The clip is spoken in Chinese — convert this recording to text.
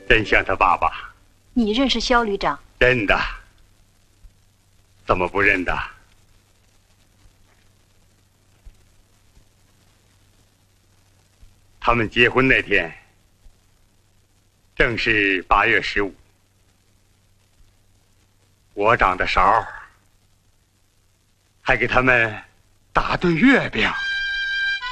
真像他爸爸。 你认识肖旅长？ 认得。怎么不认得？他们结婚那天，正是8月15。我长的勺，还给他们打顿月饼。